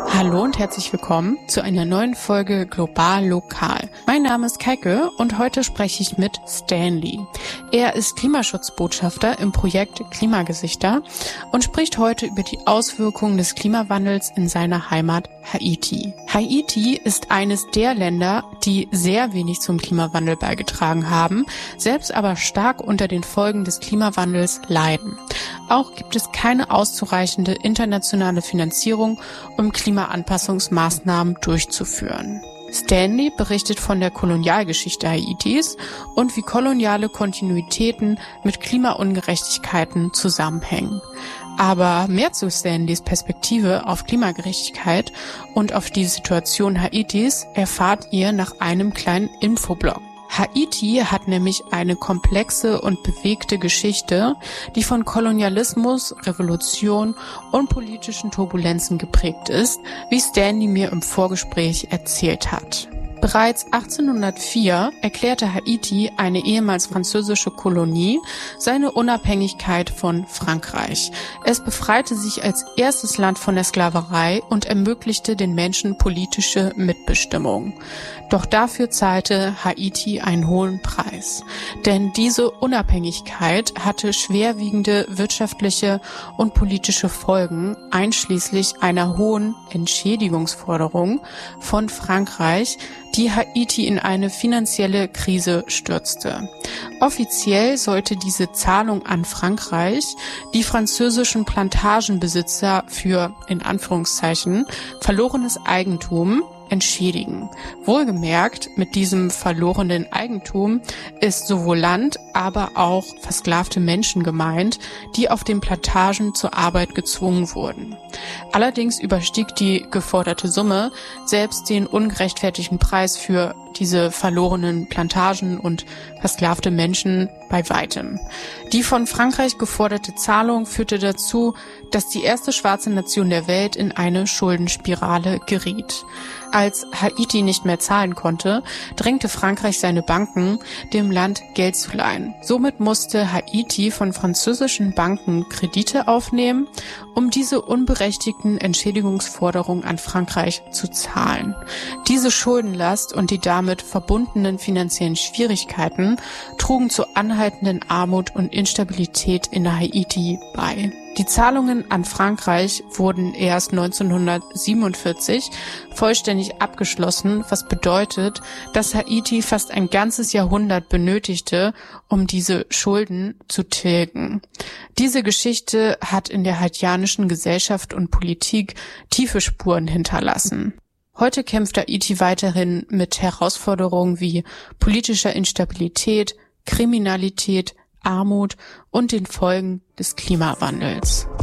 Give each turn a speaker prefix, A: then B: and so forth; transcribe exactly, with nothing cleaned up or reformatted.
A: Hallo und herzlich willkommen zu einer neuen Folge Global Lokal. Mein Name ist Keike und heute spreche ich mit Stanley. Er ist Klimaschutzbotschafter im Projekt Klimagesichter und spricht heute über die Auswirkungen des Klimawandels in seiner Heimat Haiti. Haiti ist eines der Länder, die sehr wenig zum Klimawandel beigetragen haben, selbst aber stark unter den Folgen des Klimawandels leiden. Auch gibt es keine auszureichende internationale Finanzierung, um Klimaanpassungsmaßnahmen durchzuführen. Stanley berichtet von der Kolonialgeschichte Haitis und wie koloniale Kontinuitäten mit Klimaungerechtigkeiten zusammenhängen. Aber mehr zu Stanleys Perspektive auf Klimagerechtigkeit und auf die Situation Haitis erfahrt ihr nach einem kleinen Infoblock. Haiti hat nämlich eine komplexe und bewegte Geschichte, die von Kolonialismus, Revolution und politischen Turbulenzen geprägt ist, wie Stanley mir im Vorgespräch erzählt hat. Bereits achtzehnhundertvier erklärte Haiti, eine ehemals französische Kolonie, seine Unabhängigkeit von Frankreich. Es befreite sich als erstes Land von der Sklaverei und ermöglichte den Menschen politische Mitbestimmung. Doch dafür zahlte Haiti einen hohen Preis. Denn diese Unabhängigkeit hatte schwerwiegende wirtschaftliche und politische Folgen, einschließlich einer hohen Entschädigungsforderung von Frankreich, die Haiti in eine finanzielle Krise stürzte. Offiziell sollte diese Zahlung an Frankreich die französischen Plantagenbesitzer für, in Anführungszeichen, verlorenes Eigentum entschädigen. Wohlgemerkt, mit diesem verlorenen Eigentum ist sowohl Land, aber auch versklavte Menschen gemeint, die auf den Plantagen zur Arbeit gezwungen wurden. Allerdings überstieg die geforderte Summe selbst den ungerechtfertigten Preis für diese verlorenen Plantagen und versklavte Menschen bei weitem. Die von Frankreich geforderte Zahlung führte dazu, dass die erste schwarze Nation der Welt in eine Schuldenspirale geriet. Als Haiti nicht mehr zahlen konnte, drängte Frankreich seine Banken, dem Land Geld zu leihen. Somit musste Haiti von französischen Banken Kredite aufnehmen, um diese unberechtigten Entschädigungsforderungen an Frankreich zu zahlen. Diese Schuldenlast und die damit verbundenen finanziellen Schwierigkeiten trugen zu anhaltenden Armut und Instabilität in Haiti bei. Die Zahlungen an Frankreich wurden erst neunzehnhundertsiebenundvierzig vollständig abgeschlossen, was bedeutet, dass Haiti fast ein ganzes Jahrhundert benötigte, um diese Schulden zu tilgen. Diese Geschichte hat in der haitianischen Gesellschaft und Politik tiefe Spuren hinterlassen. Heute kämpft Haiti weiterhin mit Herausforderungen wie politischer Instabilität, Kriminalität, Armut und den Folgen des Klimawandels.